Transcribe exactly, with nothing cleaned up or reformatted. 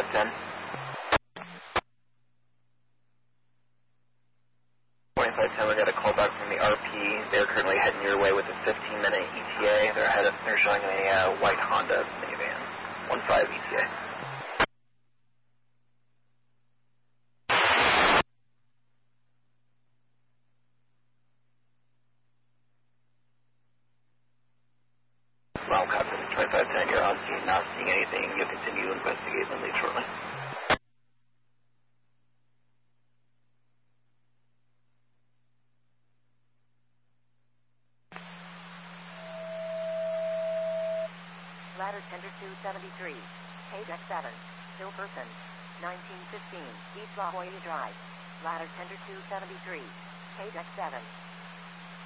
twenty-five ten. twenty-five ten, we got a call back from the R P. They're currently heading your way with a fifteen minute E T A. They're ahead of, they're showing a uh, white Honda minivan. one five E T A. Well, Captain, twenty-five ten, you're on scene, not seeing anything. You'll continue to investigate and leave shortly. Ladder Tender two seventy-three, K deck seven, Hill Person, nineteen fifteen, East La Jolla Drive. Ladder Tender two seventy-three, K deck seven.